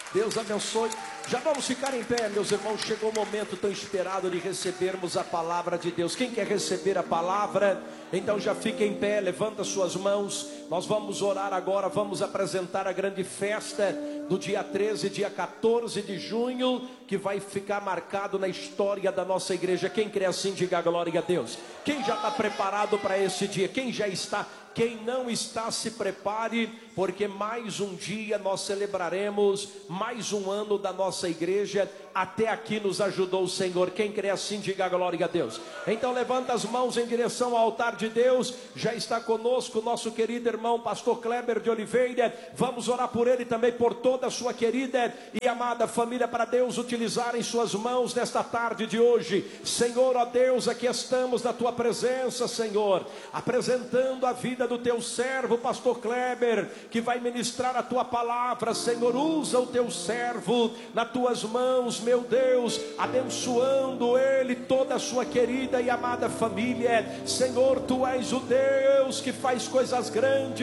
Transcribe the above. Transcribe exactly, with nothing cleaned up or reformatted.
Deus abençoe. Já vamos ficar em pé, meus irmãos. Chegou o momento tão esperado de recebermos a palavra de Deus. Quem quer receber a palavra, então já fica em pé, levanta suas mãos. Nós vamos orar agora, vamos apresentar a grande festa do dia treze, dia quatorze de junho, que vai ficar marcado na história da nossa igreja. Quem crê assim, diga glória a Deus. Quem já está preparado para esse dia? Quem já está? Quem não está, se prepare, porque mais um dia nós celebraremos mais um ano da nossa igreja. Até aqui nos ajudou o Senhor. Quem crê assim, diga glória a Deus. Então levanta as mãos em direção ao altar de Deus. Já está conosco o nosso querido irmão pastor Kleber de Oliveira. Vamos orar por ele também, por toda a sua querida e amada família, para Deus utilizar em suas mãos nesta tarde de hoje. Senhor, ó Deus, aqui estamos na tua presença, Senhor, apresentando a vida do teu servo pastor Kleber, que vai ministrar a tua palavra. Senhor, usa o teu servo nas tuas mãos, meu Deus, abençoando ele, toda a sua querida e amada família. Senhor, tu és o Deus que faz coisas grandes